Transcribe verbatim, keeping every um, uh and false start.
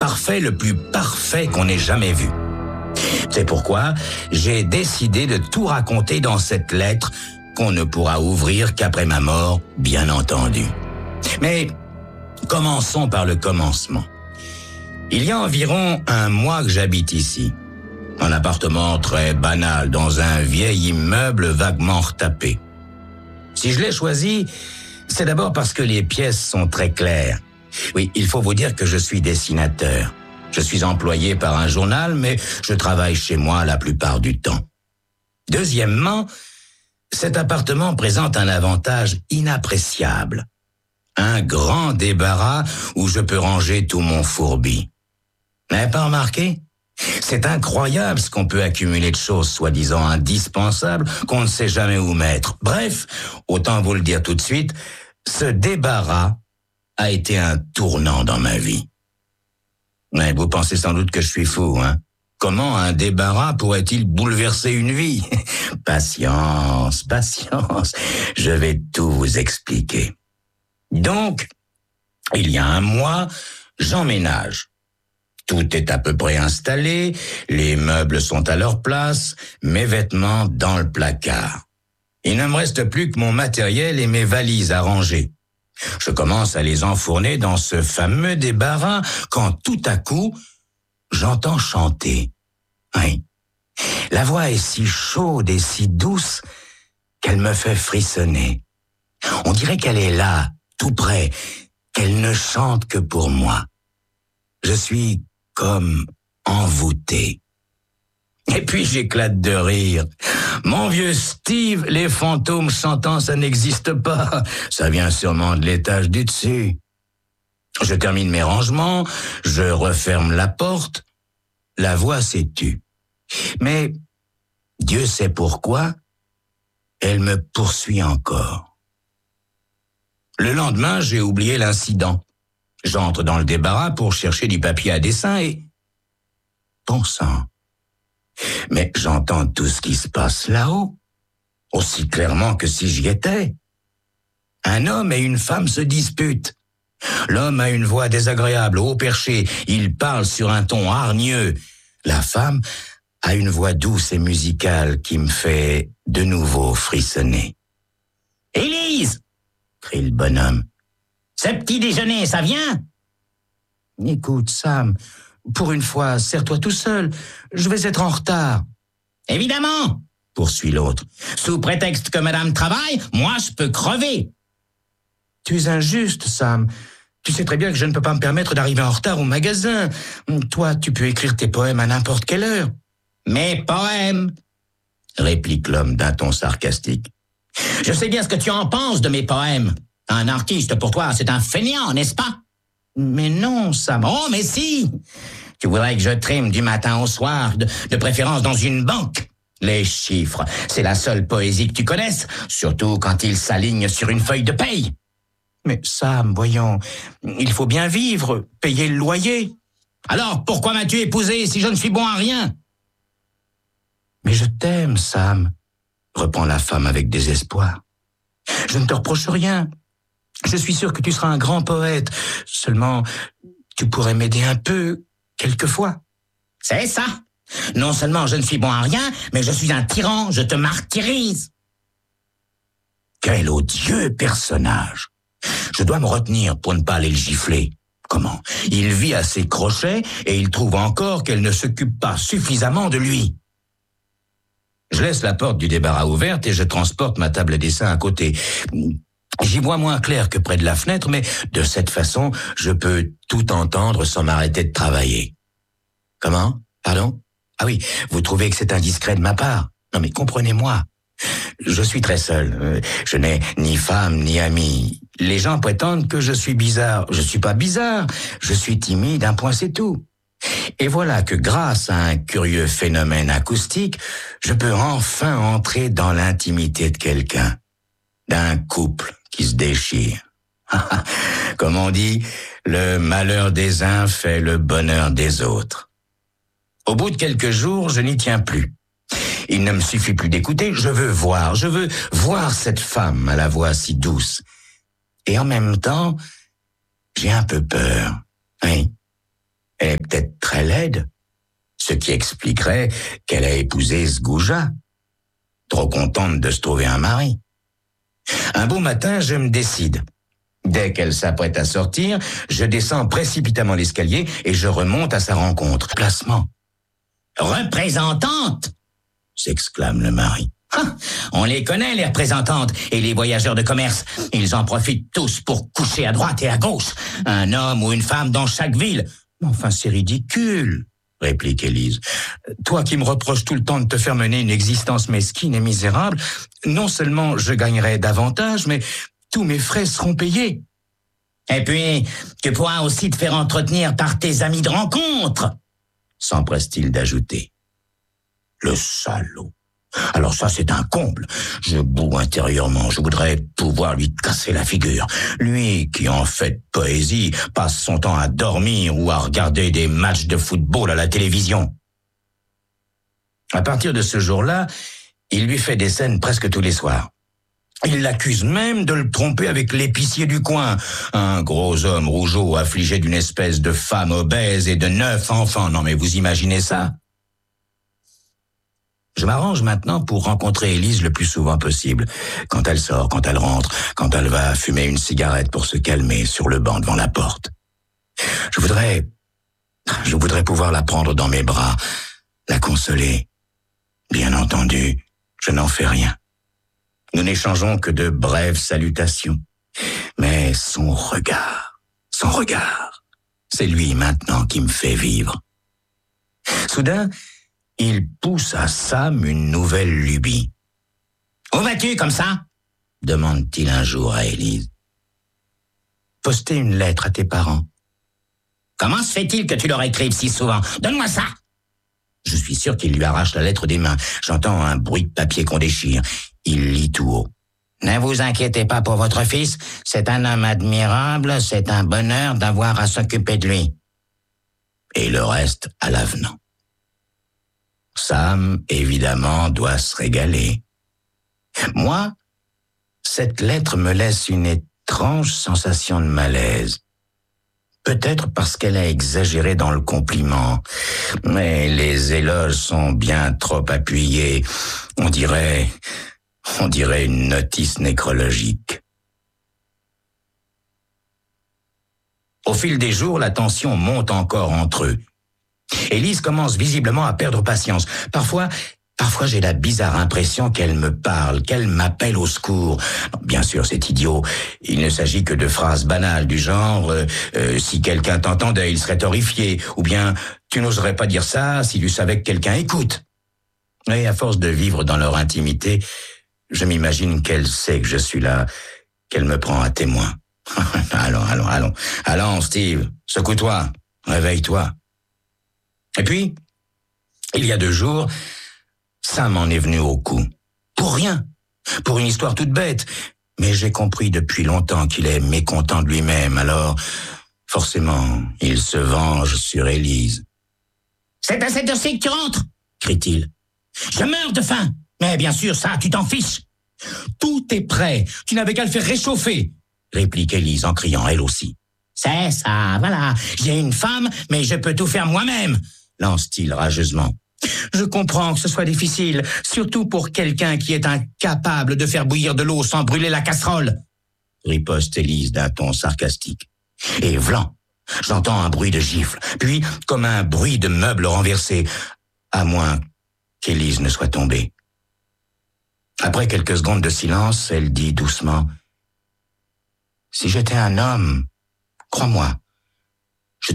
parfait, le plus parfait qu'on ait jamais vu. C'est pourquoi j'ai décidé de tout raconter dans cette lettre qu'on ne pourra ouvrir qu'après ma mort, bien entendu. Mais commençons par le commencement. Il y a environ un mois que j'habite ici. Un appartement très banal dans un vieil immeuble vaguement retapé. Si je l'ai choisi, c'est d'abord parce que les pièces sont très claires. Oui, il faut vous dire que je suis dessinateur. Je suis employé par un journal, mais je travaille chez moi la plupart du temps. Deuxièmement, cet appartement présente un avantage inappréciable. Un grand débarras où je peux ranger tout mon fourbi. N'avez pas remarqué? C'est incroyable ce qu'on peut accumuler de choses soi-disant indispensables qu'on ne sait jamais où mettre. Bref, autant vous le dire tout de suite, ce débarras a été un tournant dans ma vie. Mais vous pensez sans doute que je suis fou, hein? Comment un débarras pourrait-il bouleverser une vie? Patience, patience, je vais tout vous expliquer. Donc, il y a un mois, j'emménage. Tout est à peu près installé, les meubles sont à leur place, mes vêtements dans le placard. Il ne me reste plus que mon matériel et mes valises à ranger. Je commence à les enfourner dans ce fameux débarras quand tout à coup, j'entends chanter. Oui. La voix est si chaude et si douce qu'elle me fait frissonner. On dirait qu'elle est là, tout près, qu'elle ne chante que pour moi. Je suis comme envoûté. Et puis j'éclate de rire. Mon vieux Steve, les fantômes chantants, ça n'existe pas. Ça vient sûrement de l'étage du dessus. Je termine mes rangements, je referme la porte. La voix s'est tue. Mais Dieu sait pourquoi, elle me poursuit encore. Le lendemain, j'ai oublié l'incident. J'entre dans le débarras pour chercher du papier à dessin et... Bon sang. Mais j'entends tout ce qui se passe là-haut, aussi clairement que si j'y étais. Un homme et une femme se disputent. L'homme a une voix désagréable, haut perché, il parle sur un ton hargneux. La femme a une voix douce et musicale qui me fait de nouveau frissonner. « Élise !» crie le bonhomme. « Ce petit déjeuner, ça vient ?» « Écoute, Sam, pour une fois, serre-toi tout seul. Je vais être en retard. »« Évidemment !» poursuit l'autre. « Sous prétexte que madame travaille, moi je peux crever. »« Tu es injuste, Sam. Tu sais très bien que je ne peux pas me permettre d'arriver en retard au magasin. Toi, tu peux écrire tes poèmes à n'importe quelle heure. »« Mes poèmes !» réplique l'homme d'un ton sarcastique. « Je sais bien ce que tu en penses de mes poèmes. Un artiste, pour toi, c'est un fainéant, n'est-ce pas ? » Mais non, Sam. Oh, mais si! Tu voudrais que je trime du matin au soir, de, de préférence dans une banque. Les chiffres, c'est la seule poésie que tu connaisses, surtout quand ils s'alignent sur une feuille de paye. Mais Sam, voyons, il faut bien vivre, payer le loyer. Alors, pourquoi m'as-tu épousé si je ne suis bon à rien? Mais je t'aime, Sam, reprend la femme avec désespoir. Je ne te reproche rien. Je suis sûr que tu seras un grand poète. Seulement, tu pourrais m'aider un peu, quelquefois. C'est ça. Non seulement je ne suis bon à rien, mais je suis un tyran, je te martyrise. Quel odieux personnage. Je dois me retenir pour ne pas aller le gifler. Comment? Il vit à ses crochets et il trouve encore qu'elle ne s'occupe pas suffisamment de lui. Je laisse la porte du débarras ouverte et je transporte ma table à dessin à côté. J'y vois moins clair que près de la fenêtre, mais de cette façon, je peux tout entendre sans m'arrêter de travailler. Comment? Pardon? Ah oui, vous trouvez que c'est indiscret de ma part? Non mais comprenez-moi. Je suis très seul. Je n'ai ni femme ni ami. Les gens prétendent que je suis bizarre. Je suis pas bizarre. Je suis timide, un point c'est tout. Et voilà que grâce à un curieux phénomène acoustique, je peux enfin entrer dans l'intimité de quelqu'un, d'un couple qui se déchire. Comme on dit, le malheur des uns fait le bonheur des autres. Au bout de quelques jours, je n'y tiens plus. Il ne me suffit plus d'écouter, je veux voir, je veux voir cette femme à la voix si douce. Et en même temps, j'ai un peu peur. Oui. Elle est peut-être très laide, ce qui expliquerait qu'elle a épousé ce goujat, trop contente de se trouver un mari. Un beau matin, je me décide. Dès qu'elle s'apprête à sortir, je descends précipitamment l'escalier et je remonte à sa rencontre. Placement. « Représentante !» s'exclame le mari. Ah, on les connaît, les représentantes et les voyageurs de commerce. Ils en profitent tous pour coucher à droite et à gauche. Un homme ou une femme dans chaque ville. Enfin, c'est ridicule, réplique Élise. Toi qui me reproches tout le temps de te faire mener une existence mesquine et misérable, non seulement je gagnerai davantage, mais tous mes frais seront payés. Et puis, tu pourras aussi te faire entretenir par tes amis de rencontre, s'empresse-t-il d'ajouter. Le salaud. Alors ça, c'est un comble. Je boue intérieurement. Je voudrais pouvoir lui casser la figure. Lui qui, en fait poésie, passe son temps à dormir ou à regarder des matchs de football à la télévision. À partir de ce jour-là, il lui fait des scènes presque tous les soirs. Il l'accuse même de le tromper avec l'épicier du coin, un gros homme rougeau affligé d'une espèce de femme obèse et de neuf enfants. Non mais vous imaginez ça? Je m'arrange maintenant pour rencontrer Élise le plus souvent possible. Quand elle sort, quand elle rentre, quand elle va fumer une cigarette pour se calmer sur le banc devant la porte. Je voudrais, je voudrais pouvoir la prendre dans mes bras, la consoler. Bien entendu, je n'en fais rien. Nous n'échangeons que de brèves salutations. Mais son regard, son regard, c'est lui maintenant qui me fait vivre. Soudain, il pousse à Sam une nouvelle lubie. « Où vas-tu comme ça ?» demande-t-il un jour à Élise. « Poster une lettre à tes parents. »« Comment se fait-il que tu leur écrives si souvent ? Donne-moi ça !» Je suis sûr qu'il lui arrache la lettre des mains. J'entends un bruit de papier qu'on déchire. Il lit tout haut. « Ne vous inquiétez pas pour votre fils, c'est un homme admirable, c'est un bonheur d'avoir à s'occuper de lui. » Et le reste à l'avenant. Sam, évidemment, doit se régaler. Moi, cette lettre me laisse une étrange sensation de malaise. Peut-être parce qu'elle a exagéré dans le compliment, mais les éloges sont bien trop appuyés. On dirait, on dirait une notice nécrologique. Au fil des jours, la tension monte encore entre eux. Élise commence visiblement à perdre patience. Parfois, parfois j'ai la bizarre impression qu'elle me parle, qu'elle m'appelle au secours. Bien sûr, c'est idiot. Il ne s'agit que de phrases banales du genre euh, euh, « si quelqu'un t'entendait, il serait horrifié » ou bien « tu n'oserais pas dire ça si tu savais que quelqu'un écoute ». Et à force de vivre dans leur intimité, je m'imagine qu'elle sait que je suis là, qu'elle me prend à témoin. allons, allons, allons. Allons, Steve, secoue-toi, réveille-toi. Et puis, il y a deux jours, Sam en est venu au cou. Pour rien, pour une histoire toute bête. Mais j'ai compris depuis longtemps qu'il est mécontent de lui-même, alors forcément, il se venge sur Élise. « C'est à cette heure-ci que tu rentres !» crie-t-il. « Je meurs de faim !» « Mais bien sûr, ça, tu t'en fiches !»« Tout est prêt, tu n'avais qu'à le faire réchauffer !» réplique Élise en criant elle aussi. « C'est ça, voilà, j'ai une femme, mais je peux tout faire moi-même !» lance-t-il rageusement. « Je comprends que ce soit difficile, surtout pour quelqu'un qui est incapable de faire bouillir de l'eau sans brûler la casserole !» riposte Élise d'un ton sarcastique. Et vlan, j'entends un bruit de gifle, puis comme un bruit de meubles renversés, à moins qu'Élise ne soit tombée. Après quelques secondes de silence, elle dit doucement « Si j'étais un homme, crois-moi, je te tuerais. »